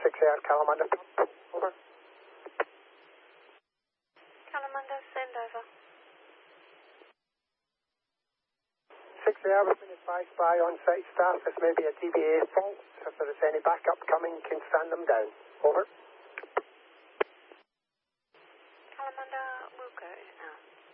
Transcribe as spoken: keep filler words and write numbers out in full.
six air, Kalamanda. Over. Kalamanda, send over. six air, we've been advised by on-site staff this may be a D B A fault. If there is any backup coming, can stand them down. Over. Kalamanda, we'll go now.